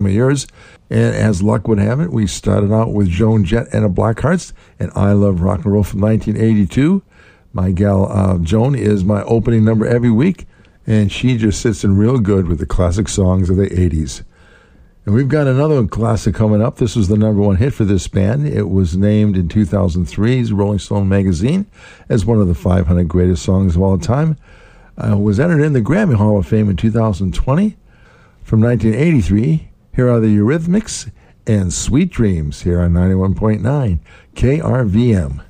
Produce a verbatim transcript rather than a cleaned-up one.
yours. And as luck would have it, we started out with Joan Jett and the Blackhearts and I Love Rock and Roll from nineteen eighty-two. My gal uh, Joan is my opening number every week, and she just sits in real good with the classic songs of the eighties. And we've got another classic coming up. This was the number one hit for this band. It was named in two thousand three's Rolling Stone magazine as one of the five hundred greatest songs of all time. Uh, was entered in the Grammy Hall of Fame in two thousand twenty. From nineteen eighty-three, here are the Eurythmics and Sweet Dreams here on ninety-one point nine K R V M.